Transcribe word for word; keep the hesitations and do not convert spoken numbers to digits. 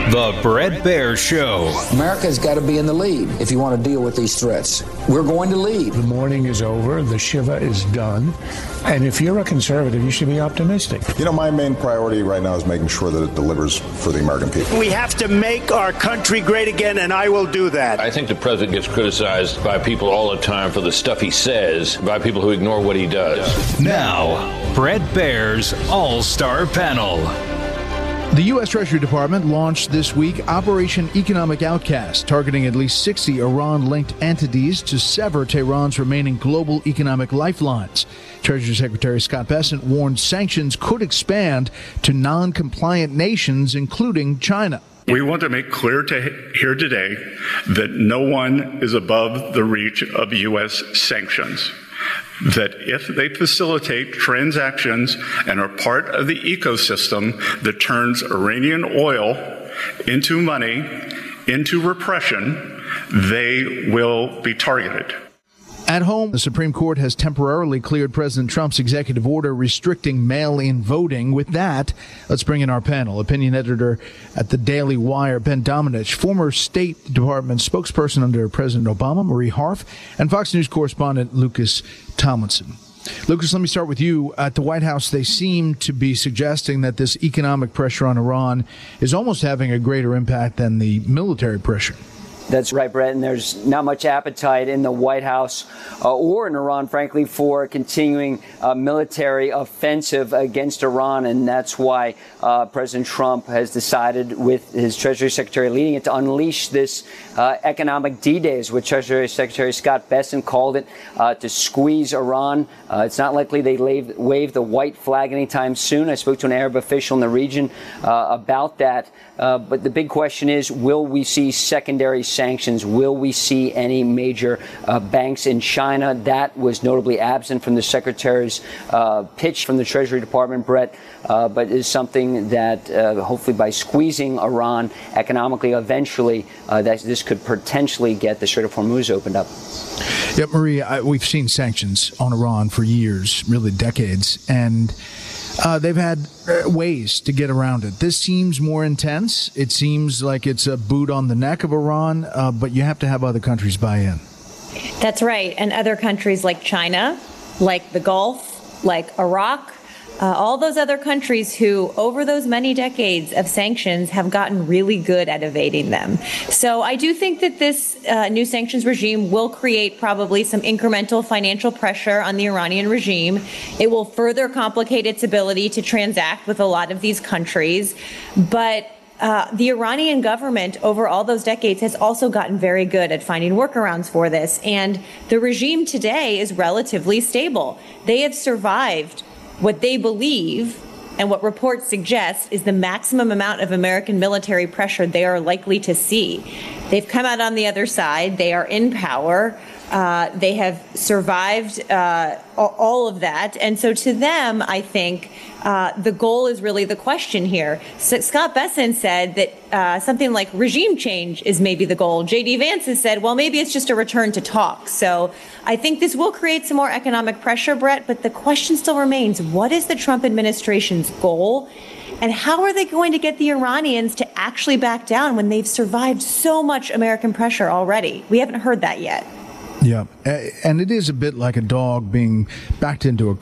The Bret Baier Show. America's got to be in the lead if you want to deal with these threats. We're going to lead. The mourning is over. The Shiva is done. And if you're a conservative, you should be optimistic. You know, my main priority right now is making sure that it delivers for the American people. We have to make our country great again, and I will do that. I think the president gets criticized by people all the time for the stuff he says, by people who ignore what he does. Now, Bret Baier's All-Star Panel. The U S. Treasury Department launched this week Operation Economic Outcast, targeting at least sixty Iran-linked entities to sever Tehran's remaining global economic lifelines. Treasury Secretary Scott Bessent warned sanctions could expand to non-compliant nations, including China. We want to make clear to here today that no one is above the reach of U S sanctions. That if they facilitate transactions and are part of the ecosystem that turns Iranian oil into money, into repression, they will be targeted. At home, the Supreme Court has temporarily cleared President Trump's executive order restricting mail-in voting. With that, let's bring in our panel. Opinion editor at the Daily Wire, Ben Domenech, former State Department spokesperson under President Obama, Marie Harf, and Fox News correspondent Lucas Tomlinson. Lucas, let me start with you. At the White House, they seem to be suggesting that this economic pressure on Iran is almost having a greater impact than the military pressure. That's right, Brett, and there's not much appetite in the White House uh, or in Iran, frankly, for continuing a military offensive against Iran, and that's why uh, President Trump has decided, with his Treasury Secretary leading it, to unleash this uh, economic D-Days, which Treasury Secretary Scott Bessent called it, uh, to squeeze Iran. Uh, it's not likely they wave, wave the white flag anytime soon. I spoke to an Arab official in the region uh, about that. Uh, but the big question is, will we see secondary sanctions? Will we see any major uh, banks in China? That was notably absent from the Secretary's uh, pitch from the Treasury Department, Brett, uh, but is something that uh, hopefully by squeezing Iran economically, eventually, uh, that this could potentially get the Strait of Hormuz opened up. Yeah, Marie, I, we've seen sanctions on Iran for years, really decades, and Uh, they've had uh, ways to get around it. This seems more intense. It seems like it's a boot on the neck of Iran, uh, but you have to have other countries buy in. That's right. And other countries like China, like the Gulf, like Iraq, uh, all those other countries who, over those many decades of sanctions, have gotten really good at evading them. So I do think that this uh, new sanctions regime will create probably some incremental financial pressure on the Iranian regime. It will further complicate its ability to transact with a lot of these countries. But Uh, the Iranian government over all those decades has also gotten very good at finding workarounds for this. And the regime today is relatively stable. They have survived what they believe and what reports suggest is the maximum amount of American military pressure they are likely to see. They've come out on the other side. They are in power. Uh, they have survived uh, all of that. And so to them, I think uh, the goal is really the question here. So Scott Bessent said that uh, something like regime change is maybe the goal. J D Vance has said, well, maybe it's just a return to talk. So I think this will create some more economic pressure, Brett. But the question still remains, what is the Trump administration's goal? And how are they going to get the Iranians to actually back down when they've survived so much American pressure already? We haven't heard that yet. Yeah, and it is a bit like a dog being backed into a